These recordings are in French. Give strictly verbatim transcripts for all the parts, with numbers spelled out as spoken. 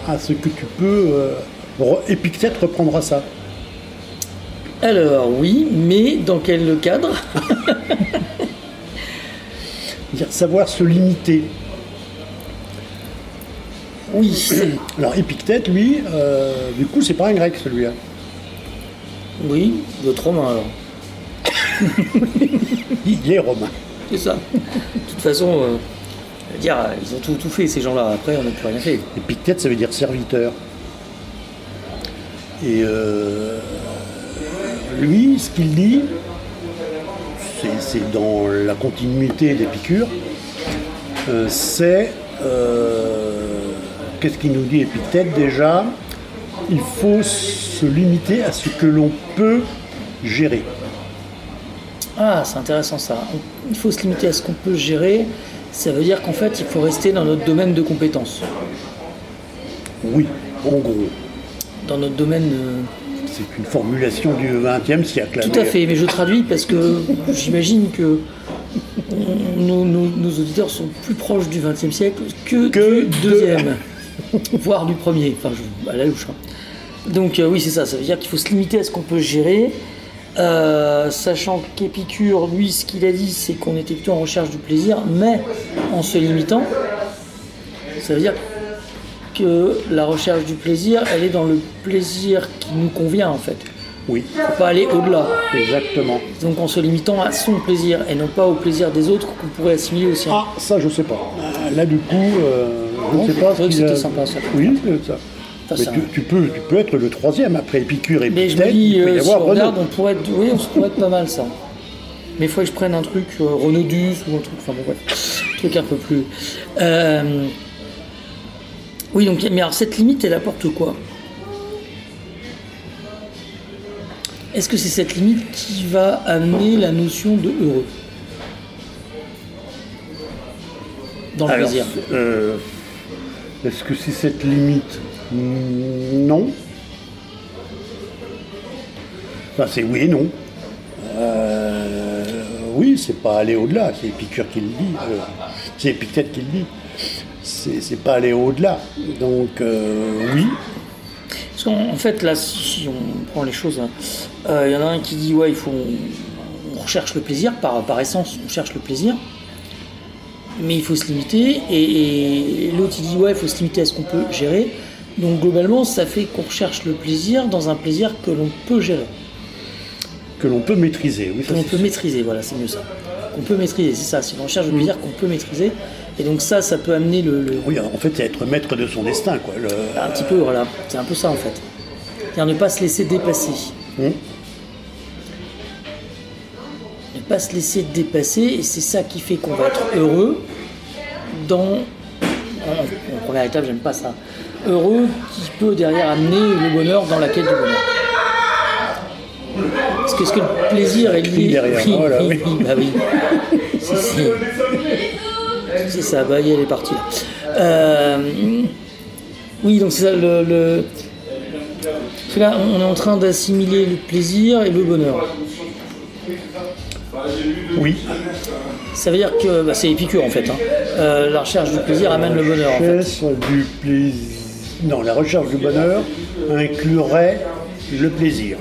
à ce que tu peux... Euh, re- Épictète reprendra ça. Alors oui, mais dans quel cadre? Dire savoir se limiter. Oui. Alors Épictète, lui, euh, du coup, c'est pas un grec celui-là. Oui, votre romain alors. Il est romain. C'est ça. De toute façon, euh, je veux dire, ils ont tout, tout fait ces gens-là. Après, on n'a plus rien fait. Épictète, ça veut dire serviteur. Et euh, lui, ce qu'il dit, c'est, c'est dans la continuité d'Épicure, euh, c'est... Euh, qu'est-ce qu'il nous dit Épictète déjà? Il faut se limiter à ce que l'on peut gérer. Ah, c'est intéressant ça. Il faut se limiter à ce qu'on peut gérer. Ça veut dire qu'en fait, il faut rester dans notre domaine de compétences. Oui, en gros. Dans notre domaine de... C'est une formulation du vingtième siècle. Tout à fait, mais je traduis parce que j'imagine que nos, nos- nos auditeurs sont plus proches du vingtième siècle que, Que du de- deuxième, voire du premier, enfin je- à la louche. hein. Donc euh, oui, c'est ça, ça veut dire qu'il faut se limiter à ce qu'on peut gérer, euh, sachant qu'Épicure, lui, ce qu'il a dit, c'est qu'on était plutôt en recherche du plaisir, mais en se limitant, ça veut dire que la recherche du plaisir, elle est dans le plaisir qui nous convient en fait. Oui, Faut pas aller au-delà. exactement. Donc en se limitant à son plaisir et non pas au plaisir des autres qu'on pourrait assimiler au sien. Ah, ça, je sais pas. Euh, Là, du coup, euh, je Bon, ne sais pas. c'est vrai que ce qu'il a- c'était sympa, ça. Oui, c'est ça. Enfin, Mais ça- tu, tu peux, tu peux être le troisième après Épicure et Mais je me Épictète. dis, Il peut y euh, si avoir on regarde, Renaud. on pourrait être, oui, on se pourrait être pas mal ça. Mais il faudrait que je prenne un truc euh, Renaudus ou un truc, enfin bon bref, un truc un peu plus. Euh, Oui, donc, mais alors cette limite, elle apporte quoi? Est-ce que c'est cette limite qui va amener la notion de heureux dans le Alors, plaisir? euh, est-ce que c'est cette limite? Non. Enfin, c'est oui et non. Euh, oui, c'est pas aller au-delà, c'est Épicure qui le dit. euh, c'est Épictète qui le dit. C'est, c'est pas aller au-delà. Donc, euh, oui. Parce qu'en en fait, là, si on prend les choses, il euh, y en a un qui dit, ouais, il faut, on, on recherche le plaisir, par, par essence, on cherche le plaisir, mais il faut se limiter, et, et l'autre, il dit, ouais, il faut se limiter à ce qu'on peut gérer. Donc, globalement, ça fait qu'on recherche le plaisir dans un plaisir que l'on peut gérer, Que l'on peut maîtriser. Oui, que ça, l'on c'est peut sûr. maîtriser, voilà, c'est mieux ça. Qu'on peut maîtriser, c'est ça, c'est on recherche le plaisir qu'on peut maîtriser, et donc ça, ça peut amener le... le- Oui, en fait, c'est être maître de son destin, quoi. Le- un petit peu, voilà, c'est un peu ça, en fait. C'est-à-dire ne pas se laisser dépasser. Hum. Ne pas se laisser dépasser, et c'est ça qui fait qu'on va être heureux dans... En, en première étape, j'aime pas ça. Heureux qui peut derrière amener le bonheur dans la quête du bonheur. Parce que, est-ce que le plaisir est lié... derrière, oui, voilà, oui, oui. oui, bah oui. C'est, c'est- c'est ça, bah elle est partie là. Euh, oui, donc c'est ça, le... le... Parce que là, on est en train d'assimiler le plaisir et le bonheur. Oui. Ça veut dire que bah, c'est Épicure en fait. Hein. Euh, la recherche du plaisir amène le bonheur en fait. Recherche du plaisir. Non, la recherche du bonheur inclurait le plaisir.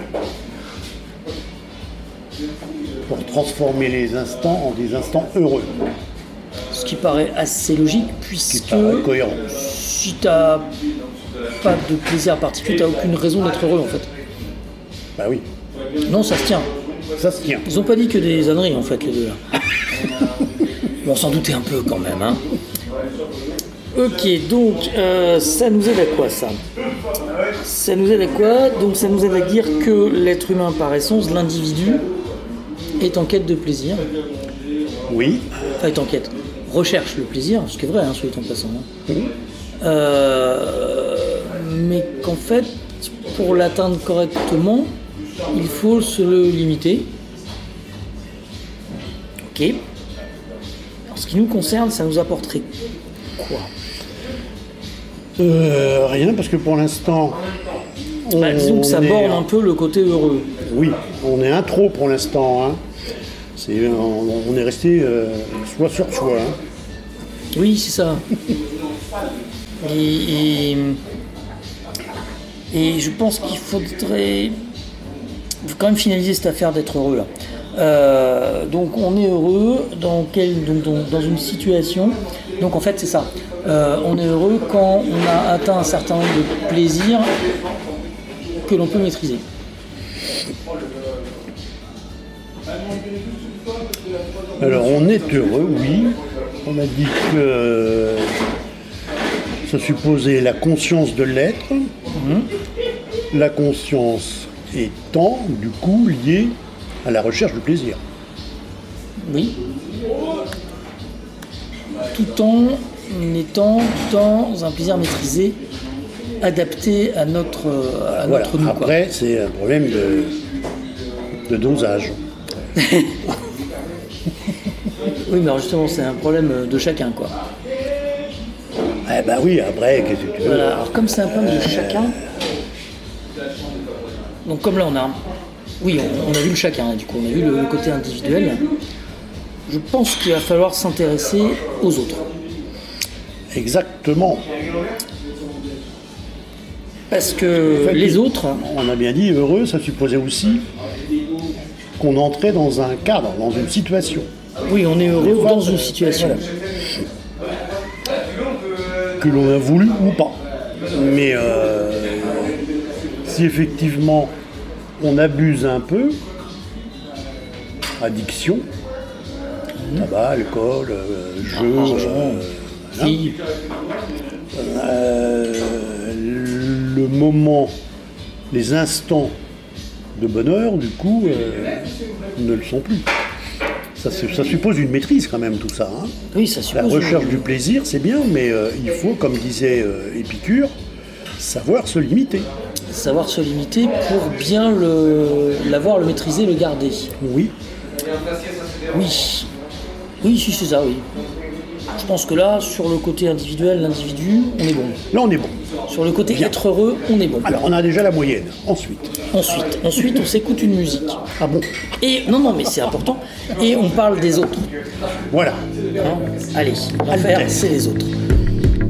Pour transformer les instants en des instants heureux. Ce qui paraît assez logique Ce qui puisque paraît cohérent. si t'as pas de plaisir particulier, t'as aucune raison d'être heureux en fait. Bah oui, Non, ça se tient. ça se tient. Ils ont pas dit que des âneries en fait les deux là. Bon, on s'en doutait un peu quand même. Hein. Ok, donc euh, ça nous aide à quoi ça? Ça nous aide à quoi? Donc ça nous aide à dire que l'être humain par essence, l'individu, est en quête de plaisir. Oui. Enfin, est en quête. Recherche le plaisir, ce qui est vrai, hein, soit dit en passant. Hein. Euh, mais qu'en fait, pour l'atteindre correctement, il faut se le limiter. Ok. En ce qui nous concerne, ça nous apporterait quoi? Euh, rien, parce que pour l'instant... Bah, disons que ça on est- borne un peu le côté heureux. Oui, on est un trop pour l'instant. Hein. C'est, on, on est resté euh, soi sur soi. Hein. Oui, c'est ça. Et, et Et je pense qu'il faudrait faut quand même finaliser cette affaire d'être heureux là. Euh, donc on est heureux dans, quel, donc, dans, dans une situation. Donc en fait c'est ça. Euh, on est heureux quand on a atteint un certain nombre de plaisirs que l'on peut maîtriser. Alors on est heureux, oui. On a dit que ça supposait la conscience de l'être. Mmh. La conscience étant du coup liée à la recherche du plaisir. Oui. Tout en étant dans un plaisir maîtrisé, adapté à notre, à voilà. notre nous. Après, quoi. c'est un problème de, de dosage. Oui, mais alors justement, c'est un problème de chacun, quoi. Eh ben oui, après, qu'est-ce que tu veux ? Voilà. Alors comme c'est un problème de chacun, donc comme là on a, oui, on, on a vu le chacun, du coup, on a vu le, le côté individuel. Je pense qu'il va falloir s'intéresser aux autres. Exactement. Parce que en fait, les autres... On a bien dit, heureux, ça supposait aussi qu'on entrait dans un cadre, dans une situation. Oui, on est heureux dans une situation. Que l'on a voulu ou pas. Mais euh, si effectivement on abuse un peu, addiction, tabac, alcool, euh, jeu, euh, oui. euh, le moment, les instants de bonheur, du coup, euh, ne le sont plus. Ça, ça suppose une maîtrise quand même tout ça. Hein. Oui, ça suppose. La recherche une... du plaisir, c'est bien, mais euh, il faut, comme disait euh, Épicure, savoir se limiter. Savoir se limiter pour bien le, l'avoir, le maîtriser, le garder. Oui. Oui. Oui, si c'est ça, oui. Je pense que là, sur le côté individuel, l'individu, on est bon. Là, on est bon. Sur le côté bien. Être heureux, on est bon. Alors, on a déjà la moyenne. Ensuite. Ensuite, ensuite, on s'écoute une musique. Ah bon ? Et non, non, mais c'est important. Et on parle des autres. Voilà. Hein ? Allez, l'enfer, c'est les autres.